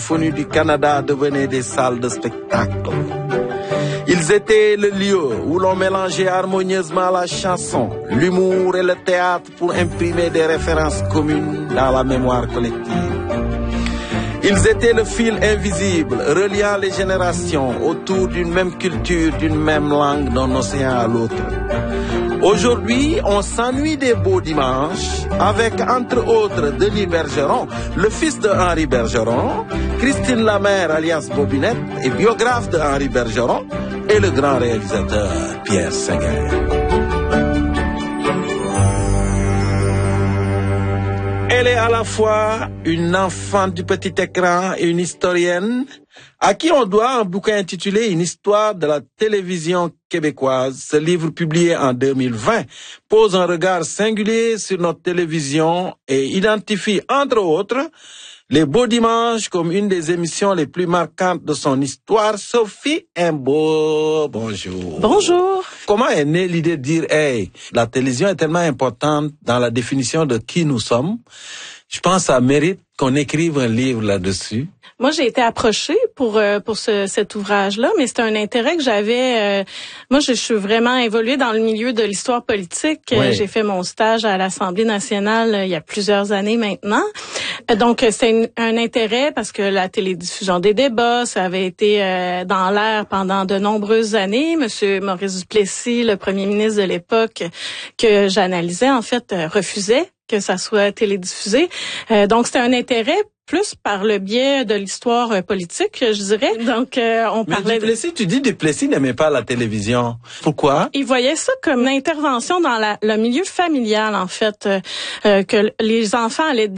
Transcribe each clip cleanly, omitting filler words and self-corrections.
Venus du Canada devenaient des salles de spectacle. Ils étaient le lieu où l'on mélangeait harmonieusement la chanson, l'humour et le théâtre pour imprimer des références communes dans la mémoire collective. Ils étaient le fil invisible reliant les générations autour d'une même culture, d'une même langue d'un océan à l'autre. Aujourd'hui, on s'ennuie des beaux dimanches avec, entre autres, Denis Bergeron, le fils de Henri Bergeron, Christine Lamère alias Bobinette et biographe de Henri Bergeron, et le grand réalisateur Pierre Séguin. Elle est à la fois une enfant du petit écran et une historienne à qui on doit un bouquin intitulé Une histoire de la télévision québécoise. Ce livre publié en 2020 pose un regard singulier sur notre télévision et identifie, entre autres, Les Beaux Dimanches comme une des émissions les plus marquantes de son histoire. Sophie Imbeau, bonjour. Bonjour. Comment est née l'idée de dire, hey, la télévision est tellement importante dans la définition de qui nous sommes. Je pense que ça mérite qu'on écrive un livre là-dessus. Moi, j'ai été approchée pour cet ouvrage-là, mais c'est un intérêt que j'avais. Moi, je suis vraiment évoluée dans le milieu de l'histoire politique. Oui. J'ai fait mon stage à l'Assemblée nationale il y a plusieurs années maintenant. Donc, c'est un intérêt parce que la télédiffusion des débats, ça avait été dans l'air pendant de nombreuses années. Monsieur Maurice Duplessis, le premier ministre de l'époque que j'analysais, en fait, refusait que ça soit télédiffusé. Donc, c'était un intérêt plus par le biais de l'histoire politique, je dirais. Donc, on parlait... Mais Duplessis, tu dis Duplessis n'aimait pas la télévision. Pourquoi? Il voyait ça comme une intervention dans le milieu familial, en fait, que les enfants allaient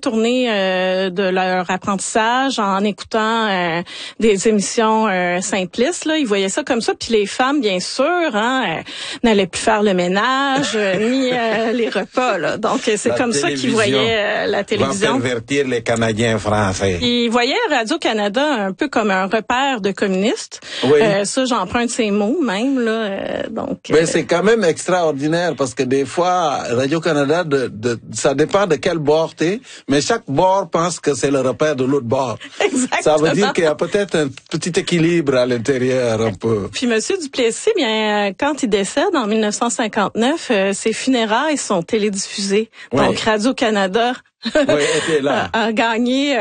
détourner de leur apprentissage en écoutant des émissions simplistes. Là, il voyait ça comme ça. Puis les femmes, bien sûr, n'allaient plus faire le ménage ni les repas. Là. Donc, c'est comme ça qu'ils voyaient la télévision. Va pervertir les Canadiens français. Il voyait Radio-Canada un peu comme un repère de communistes. Oui. Ça, j'emprunte ces mots même. Là, Mais c'est quand même extraordinaire parce que des fois, Radio-Canada, ça dépend de quel bord t'es, mais chaque bord pense que c'est le repère de l'autre bord. Exactement. Ça veut dire qu'il y a peut-être un petit équilibre à l'intérieur un peu. Puis Monsieur Duplessis, bien, quand il décède en 1959, ses funérailles sont télédiffusées. Oui. Donc Radio-Canada Oui, était là. a gagné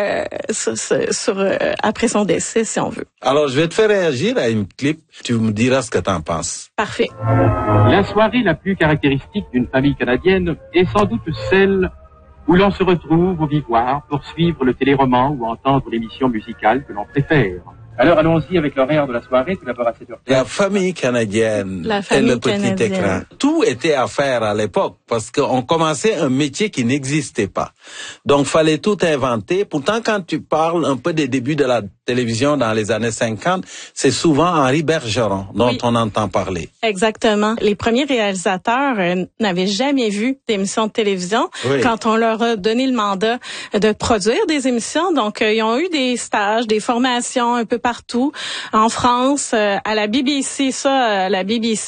après son décès, si on veut. Alors, je vais te faire réagir à une clip. Tu me diras ce que t'en penses. Parfait. La soirée la plus caractéristique d'une famille canadienne est sans doute celle où l'on se retrouve au Vivoire pour suivre le téléroman ou entendre l'émission musicale que l'on préfère. Alors allons-y avec l'horaire de la soirée, tout d'abord à 7h15. La famille canadienne La famille et le petit canadienne. écran. Tout était à faire à l'époque parce qu'on commençait un métier qui n'existait pas. Donc, fallait tout inventer. Pourtant, quand tu parles un peu des débuts de la télévision dans les années 50, c'est souvent Henri Bergeron dont Oui. on entend parler. Exactement. Les premiers réalisateurs n'avaient jamais vu d'émissions de télévision Oui. quand on leur a donné le mandat de produire des émissions. Donc, ils ont eu des stages, des formations un peu partout en France, à la BBC. La BBC